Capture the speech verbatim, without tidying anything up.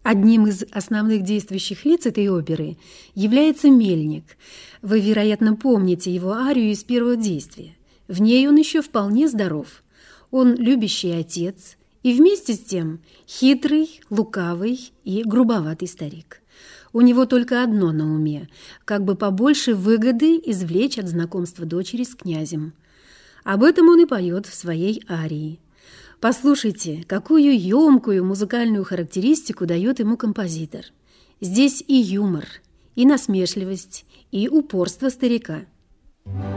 Одним из основных действующих лиц этой оперы является мельник. Вы, вероятно, помните его арию из первого действия. В ней он еще вполне здоров. Он любящий отец и вместе с тем хитрый, лукавый и грубоватый старик. У него только одно на уме – как бы побольше выгоды извлечь от знакомства дочери с князем. Об этом он и поет в своей арии. Послушайте, какую емкую музыкальную характеристику дает ему композитор. Здесь и юмор, и насмешливость, и упорство старика.